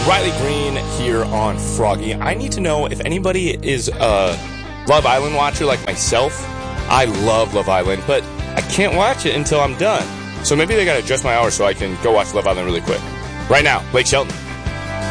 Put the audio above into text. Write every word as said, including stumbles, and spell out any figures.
Riley Green here on Froggy. I need to know if anybody is a Love Island watcher like myself. I love Love Island, but I can't watch it until I'm done. So maybe they gotta adjust my hours so I can go watch Love Island really quick. Right now, Blake Shelton.